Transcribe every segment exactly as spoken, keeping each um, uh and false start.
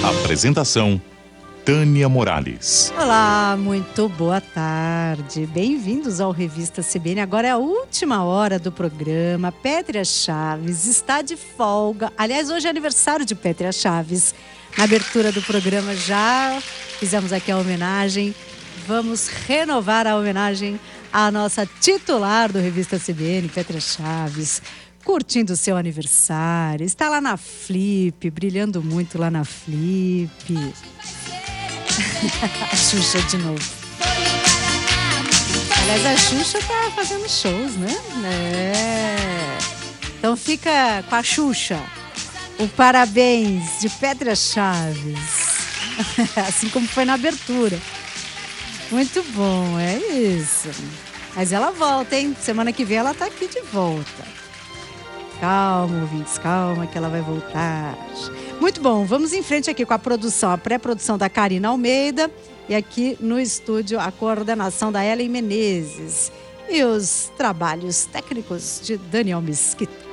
Apresentação: Tânia Morales. Olá, muito boa tarde. Bem-vindos ao Revista C B N. Agora é a última hora do programa. Pétria Chaves está de folga. Aliás, hoje é aniversário de Pétria Chaves. Na abertura do programa já fizemos aqui a homenagem. Vamos renovar a homenagem à nossa titular do Revista C B N, Pétria Chaves, curtindo o seu aniversário. Está lá na Flip, brilhando muito lá na Flip. A Xuxa de novo. Aliás, a Xuxa tá fazendo shows, né? É. Então fica com a Xuxa o parabéns de Pétria Chaves. Assim como foi na abertura. Muito bom, é isso. Mas ela volta, hein? Semana que vem ela tá aqui de volta. Calma, ouvintes, calma que ela vai voltar. Muito bom, vamos em frente aqui com a produção, a pré-produção da Karina Almeida e aqui no estúdio a coordenação da Ellen Menezes e os trabalhos técnicos de Daniel Mesquita.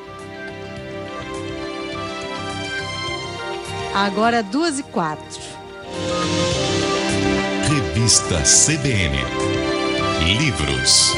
Agora duas e quatro. Revista C B N. Livros.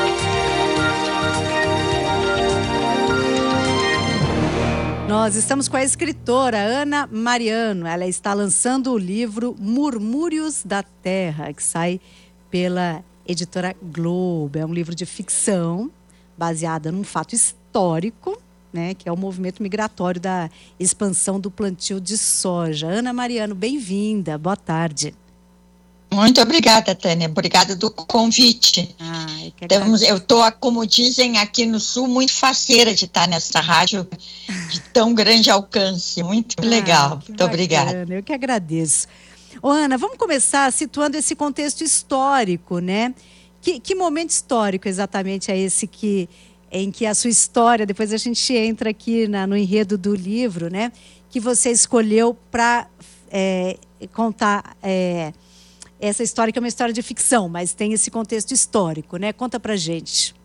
Nós estamos com a escritora Ana Mariano. Ela está lançando o livro Murmúrios da Terra, que sai pela editora Globo. É um livro de ficção baseada num fato histórico, né, que é o movimento migratório da expansão do plantio de soja. Ana Mariano, bem-vinda. Boa tarde. Muito obrigada, Tânia. Obrigada do convite. Ah, eu Estamos, eu estou, como dizem aqui no Sul, muito faceira de estar nessa rádio de tão grande alcance. Muito ah, legal. Muito bacana. Obrigada. Eu que agradeço. Ô, Ana, vamos começar situando esse contexto histórico, né? Que, que momento histórico exatamente é esse que, em que a sua história, depois a gente entra aqui na, no enredo do livro, né? Que você escolheu para é, contar... É, essa história que é uma história de ficção, mas tem esse contexto histórico, né? Conta pra gente.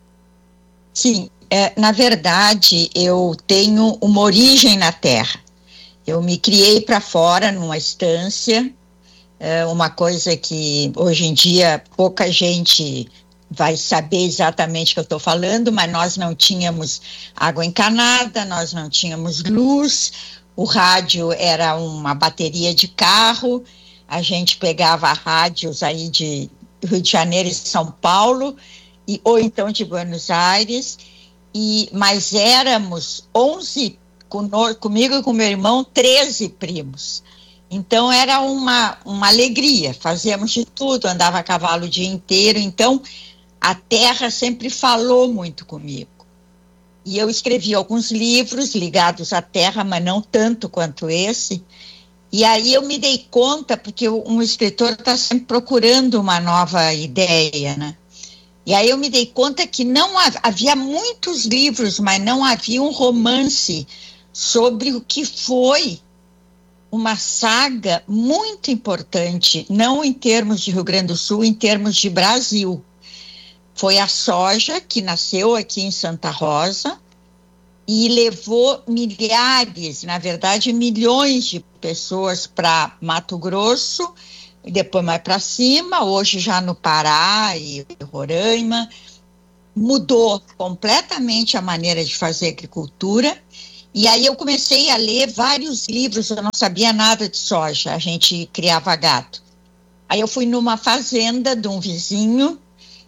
Sim, é, na verdade, eu tenho uma origem na Terra. Eu me criei para fora, numa estância, é uma coisa que hoje em dia pouca gente vai saber exatamente o que eu estou falando, mas nós não tínhamos água encanada, nós não tínhamos luz, o rádio era uma bateria de carro. A gente pegava rádios aí de Rio de Janeiro e São Paulo, e, ou então de Buenos Aires, e, mas éramos onze, comigo e com meu irmão, treze primos. Então era uma, uma alegria, fazíamos de tudo, andava a cavalo o dia inteiro, então a terra sempre falou muito comigo. E eu escrevi alguns livros ligados à terra, mas não tanto quanto esse. E aí eu me dei conta, porque um escritor está sempre procurando uma nova ideia, né? E aí eu me dei conta que não havia muitos livros, mas não havia um romance sobre o que foi uma saga muito importante, não em termos de Rio Grande do Sul, em termos de Brasil. Foi a soja que nasceu aqui em Santa Rosa, e levou milhares, na verdade milhões de pessoas para Mato Grosso, e depois mais para cima, hoje já no Pará e Roraima. Mudou completamente a maneira de fazer agricultura, e aí eu comecei a ler vários livros, eu não sabia nada de soja, a gente criava gado. Aí eu fui numa fazenda de um vizinho,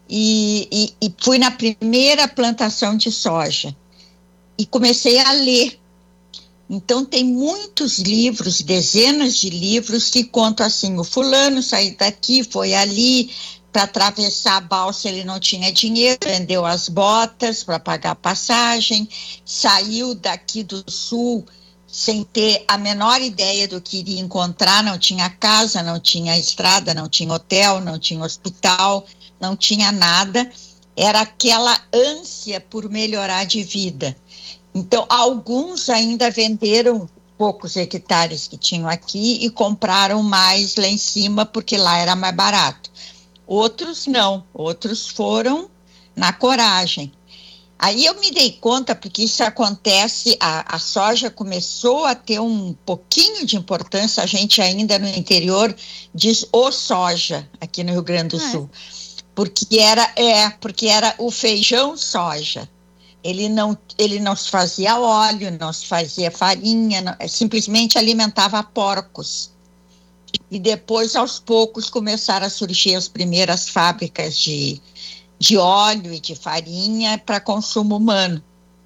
e, e, e fui na primeira plantação de soja. E comecei a ler. Então tem muitos livros, dezenas de livros que contam assim, o fulano saiu daqui, foi ali, para atravessar a balsa ele não tinha dinheiro, vendeu as botas para pagar a passagem, saiu daqui do sul sem ter a menor ideia do que iria encontrar, não tinha casa, não tinha estrada, não tinha hotel, não tinha hospital, não tinha nada, era aquela ânsia por melhorar de vida. Então, alguns ainda venderam poucos hectares que tinham aqui e compraram mais lá em cima, porque lá era mais barato. Outros não, outros foram na coragem. Aí eu me dei conta, porque isso acontece, a, a soja começou a ter um pouquinho de importância, a gente ainda no interior diz o soja, aqui no Rio Grande do Sul, é. porque era, é, porque era o feijão soja. Ele não, ele não se fazia óleo, não se fazia farinha, não, simplesmente alimentava porcos. E depois, aos poucos, começaram a surgir as primeiras fábricas de de óleo e de farinha para consumo humano.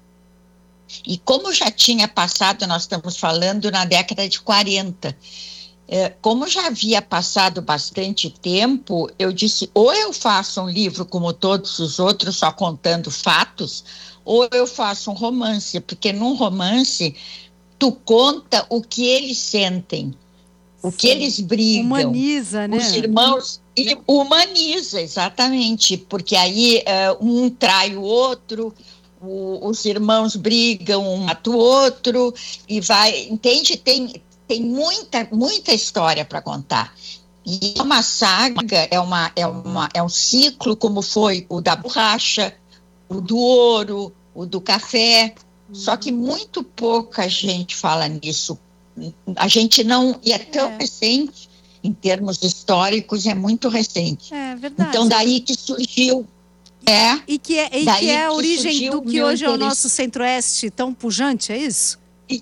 E como já tinha passado, nós estamos falando na década de quarenta, é, como já havia passado bastante tempo, eu disse, ou eu faço um livro como todos os outros, só contando fatos, ou eu faço um romance, porque num romance tu conta o que eles sentem, o Sim. que eles brigam. Humaniza, né? Os irmãos... E humaniza, exatamente, porque aí uh, um trai o outro, o, os irmãos brigam, um mata o outro, e vai, entende? Tem, tem muita, muita história para contar. E é uma saga, é, uma, é, uma, é um ciclo, como foi o da borracha, o do ouro, o do café, uhum. Só que muito pouca gente fala nisso. A gente não, e é tão é. recente, em termos históricos, é muito recente. É verdade. Então, daí que surgiu... É, e que é, e que é a origem do que hoje é o nosso centro-oeste tão pujante, é isso?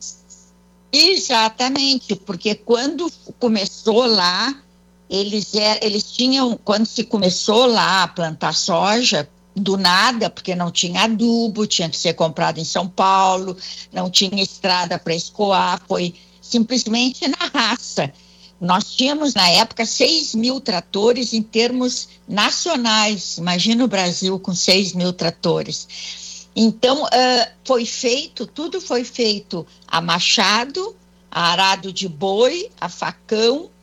Exatamente, porque quando começou lá, eles, é, eles tinham... Quando se começou lá a plantar soja, do nada, porque não tinha adubo, tinha que ser comprado em São Paulo, não tinha estrada para escoar, foi simplesmente na raça. Nós tínhamos, na época, seis mil tratores em termos nacionais. Imagina o Brasil com seis mil tratores. Então, uh, foi feito, tudo foi feito a machado, a arado de boi, a facão,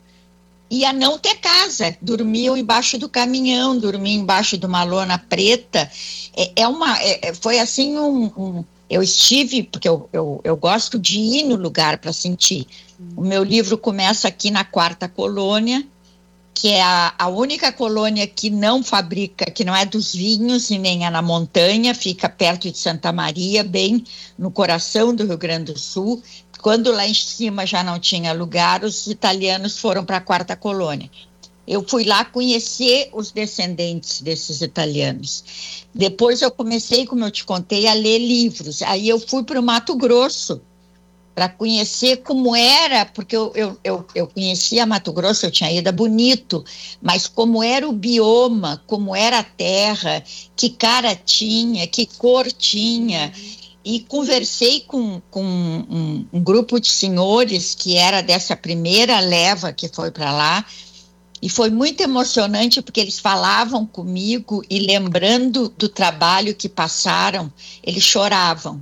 e a não ter casa. Dormiam embaixo do caminhão, dormiam embaixo de uma lona preta. É, é uma, é, foi assim um... um eu estive, porque eu, eu, eu gosto de ir no lugar para sentir. O meu livro começa aqui na Quarta Colônia, que é a, a única colônia que não fabrica, que não é dos vinhos e nem é na montanha, fica perto de Santa Maria, bem no coração do Rio Grande do Sul. Quando lá em cima já não tinha lugar, os italianos foram para a Quarta Colônia. Eu fui lá conhecer os descendentes desses italianos. Depois eu comecei, como eu te contei, a ler livros. Aí eu fui para o Mato Grosso para conhecer como era, porque eu, eu, eu, eu conhecia Mato Grosso, eu tinha ido a Bonito, mas como era o bioma, como era a terra, que cara tinha, que cor tinha. E conversei com, com um, um grupo de senhores que era dessa primeira leva que foi para lá. E foi muito emocionante porque eles falavam comigo e lembrando do trabalho que passaram, eles choravam.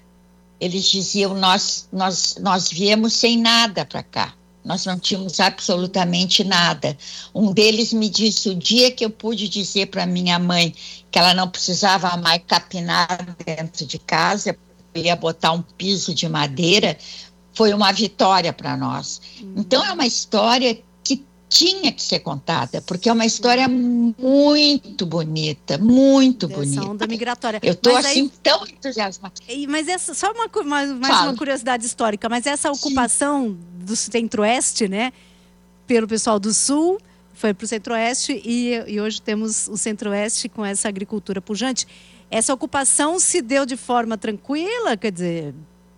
Eles diziam, nós, nós, nós viemos sem nada para cá, nós não tínhamos absolutamente nada. Um deles me disse, o dia que eu pude dizer para minha mãe que ela não precisava mais capinar dentro de casa, eu ia botar um piso de madeira, foi uma vitória para nós. Uhum. Então é uma história que tinha que ser contada, porque é uma história muito bonita, muito Dessa bonita. Onda migratória. Eu estou assim aí, tão entusiasmada. Mas essa, só uma, mais, mais uma curiosidade histórica, mas essa ocupação Sim. do centro-oeste, né, pelo pessoal do sul, foi para o centro-oeste e, e hoje temos o centro-oeste com essa agricultura pujante. Essa ocupação se deu de forma tranquila, quer dizer...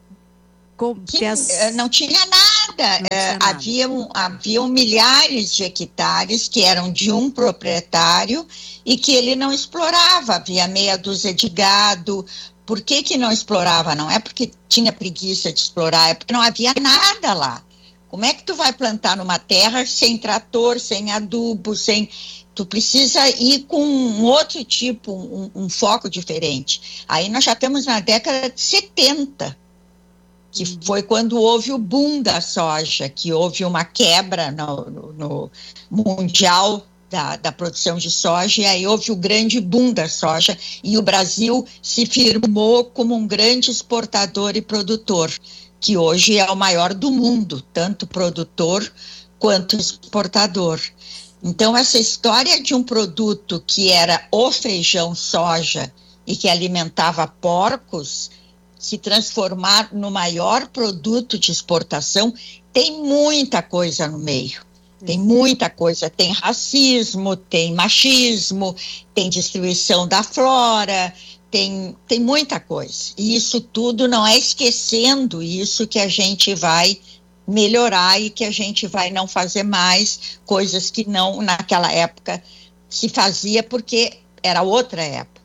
Com, Sim, as... Não tinha nada, não é, tinha nada. Haviam, haviam milhares de hectares que eram de um proprietário e que ele não explorava, havia meia dúzia de gado. Por que que não explorava? Não é porque tinha preguiça de explorar, é porque não havia nada lá. Como é que tu vai plantar numa terra sem trator, sem adubo, sem... Tu precisa ir com um outro tipo, um, um foco diferente. Aí nós já estamos na década de setenta, que foi quando houve o boom da soja, que houve uma quebra no, no, no mundial da, da produção de soja, e aí houve o grande boom da soja, e o Brasil se firmou como um grande exportador e produtor, que hoje é o maior do mundo, tanto produtor quanto exportador. Então, essa história de um produto que era o feijão soja, e que alimentava porcos se transformar no maior produto de exportação. Tem muita coisa no meio, tem muita coisa, tem racismo, tem machismo, tem destruição da flora, tem, tem muita coisa. E isso tudo não é esquecendo isso que a gente vai melhorar e que a gente vai não fazer mais coisas que não naquela época se fazia, porque era outra época.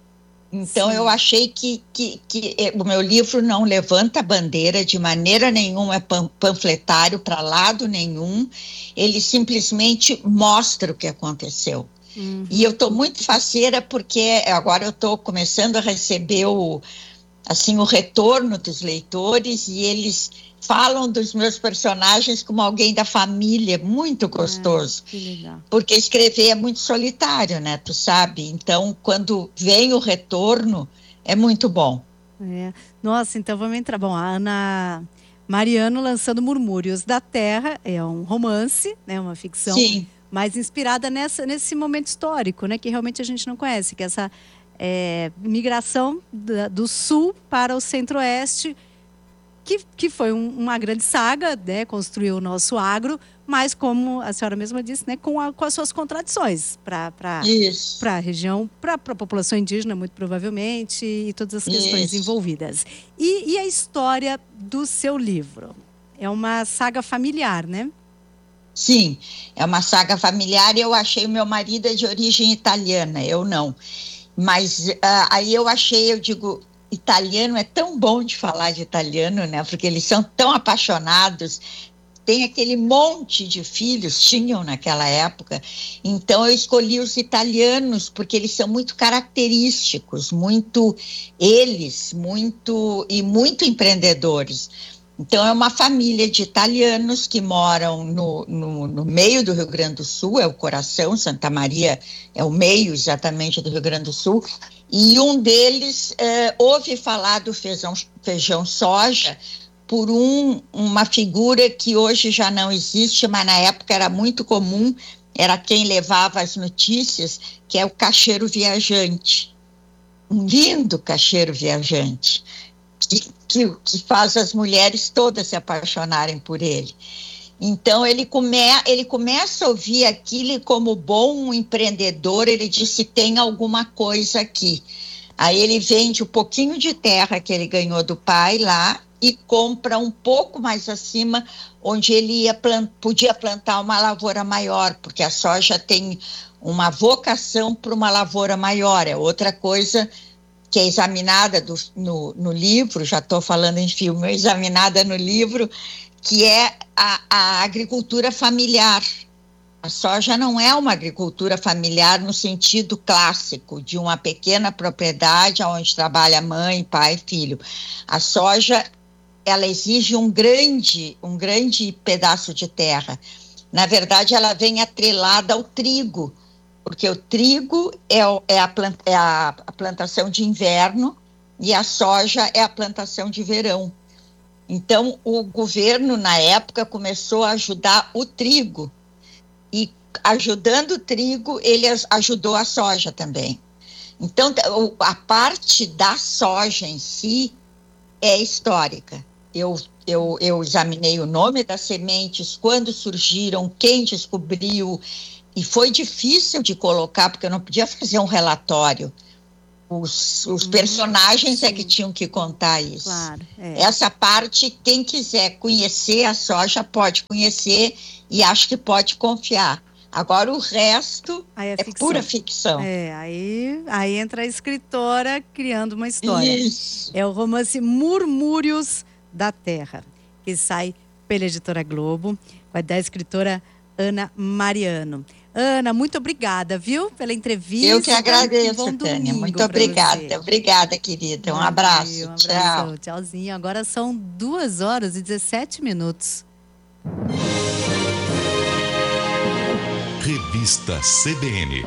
Então, sim, eu achei que, que, que o meu livro não levanta bandeira de maneira nenhuma, é panfletário para lado nenhum, ele simplesmente mostra o que aconteceu. Uhum. E eu estou muito faceira porque agora eu estou começando a receber o, assim, o retorno dos leitores e eles falam dos meus personagens como alguém da família, muito gostoso. Ah, que legal. Porque escrever é muito solitário, né? Tu sabe? Então, quando vem o retorno, é muito bom. É. Nossa, então vamos entrar. Bom, a Ana Mariano lançando Murmúrios da Terra, é um romance, né? Uma ficção, sim, mas inspirada nessa, nesse momento histórico, né? Que realmente a gente não conhece, que é essa é, migração da, do sul para o centro-oeste, Que, que foi um, uma grande saga, né? Construiu o nosso agro, mas como a senhora mesma disse, né? com, a, com as suas contradições para a região, para a população indígena, muito provavelmente, e todas as questões Isso. envolvidas. E, e a história do seu livro? É uma saga familiar, né? Sim, é uma saga familiar. Eu achei o meu marido é de origem italiana, eu não. Mas uh, aí eu achei, eu digo... italiano é tão bom de falar de italiano, né? Porque eles são tão apaixonados, tem aquele monte de filhos, tinham naquela época. Então eu escolhi os italianos porque eles são muito característicos, muito eles, muito e muito empreendedores. Então é uma família de italianos que moram no, no, no meio do Rio Grande do Sul, é o coração, Santa Maria é o meio exatamente do Rio Grande do Sul. E um deles eh, ouve falar do feijão, feijão soja por um, uma figura que hoje já não existe, mas na época era muito comum, era quem levava as notícias, que é o caixeiro viajante. Um lindo caixeiro viajante, que, que, que faz as mulheres todas se apaixonarem por ele. Então, ele, come, ele começa a ouvir aquilo e, como bom empreendedor, ele disse, tem alguma coisa aqui. Aí ele vende um pouquinho de terra que ele ganhou do pai lá e compra um pouco mais acima, onde ele ia plant, podia plantar uma lavoura maior, porque a soja tem uma vocação para uma lavoura maior. É outra coisa que é examinada do, no, no livro, já estou falando em filme, é examinada no livro, que é a, a agricultura familiar. A soja não é uma agricultura familiar no sentido clássico, de uma pequena propriedade onde trabalha mãe, pai, filho. A soja, ela exige um grande, um grande pedaço de terra. Na verdade, ela vem atrelada ao trigo, porque o trigo é, o, é, a, plant, é a, a plantação de inverno e a soja é a plantação de verão. Então, o governo, na época, começou a ajudar o trigo. E, ajudando o trigo, ele ajudou a soja também. Então, a parte da soja em si é histórica. Eu, eu, eu examinei o nome das sementes, quando surgiram, quem descobriu. E foi difícil de colocar, porque eu não podia fazer um relatório. Os, os personagens hum, é que tinham que contar isso. Claro, é. Essa parte, quem quiser conhecer a soja pode conhecer e acho que pode confiar. Agora o resto é, é pura ficção. É, aí, aí entra a escritora criando uma história. Isso. É o romance Murmúrios da Terra, que sai pela Editora Globo, vai da escritora Ana Mariano. Ana, muito obrigada, viu, pela entrevista. Eu que agradeço, Tânia. Muito obrigada. Obrigada, querida. Um Valeu, abraço. Um Tchau. Tchauzinho. Agora são duas horas e dezessete minutos. Revista C B N.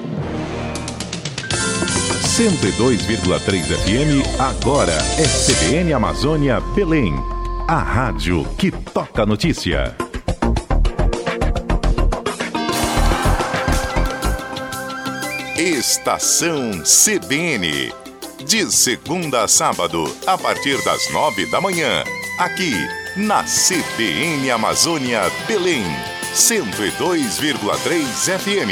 cento e dois vírgula três F M, agora é C B N Amazônia Belém. A rádio que toca a notícia. Estação C B N. de segunda a sábado, a partir das nove da manhã, aqui na C B N Amazônia Belém, cento e dois vírgula três F M.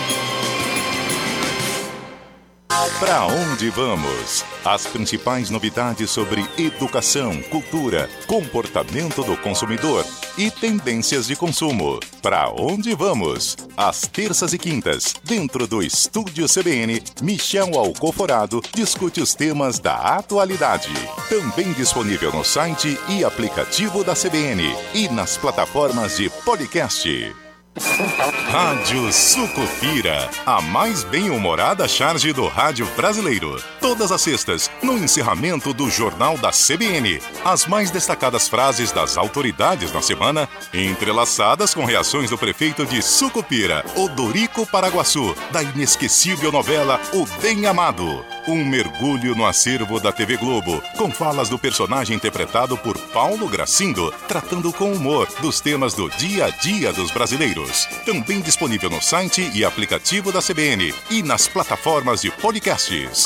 Para onde vamos? As principais novidades sobre educação, cultura, comportamento do consumidor e tendências de consumo. Para onde vamos? Às terças e quintas, dentro do Estúdio C B N, Michel Alcoforado discute os temas da atualidade. Também disponível no site e aplicativo da C B N e nas plataformas de podcast. Rádio Sucupira, a mais bem-humorada charge do rádio brasileiro. Todas as sextas, no encerramento do Jornal da C B N, as mais destacadas frases das autoridades na semana, entrelaçadas com reações do prefeito de Sucupira, Odorico Paraguaçu, da inesquecível novela O Bem Amado. Um mergulho no acervo da T V Globo, com falas do personagem interpretado por Paulo Gracindo, tratando com humor dos temas do dia a dia dos brasileiros. Também disponível no site e aplicativo da C B N e nas plataformas de podcasts.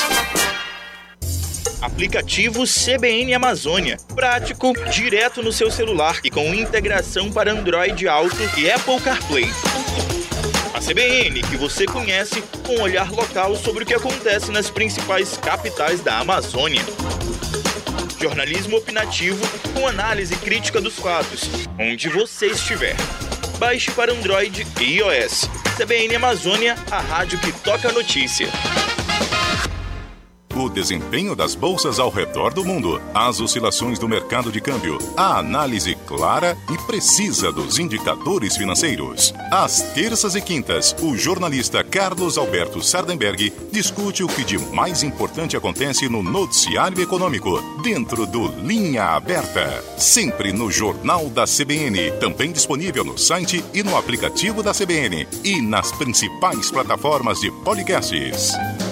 Aplicativo C B N Amazônia. Prático, direto no seu celular e com integração para Android Auto e Apple CarPlay. A C B N, que você conhece, com um olhar local sobre o que acontece nas principais capitais da Amazônia. Jornalismo opinativo com análise crítica dos fatos, onde você estiver. Baixe para Android e iOS. C B N Amazônia, a rádio que toca a notícia. O desempenho das bolsas ao redor do mundo, as oscilações do mercado de câmbio, a análise clara e precisa dos indicadores financeiros. Às terças e quintas, o jornalista Carlos Alberto Sardenberg discute o que de mais importante acontece no noticiário econômico, dentro do Linha Aberta. Sempre no Jornal da C B N, também disponível no site e no aplicativo da C B N e nas principais plataformas de podcasts.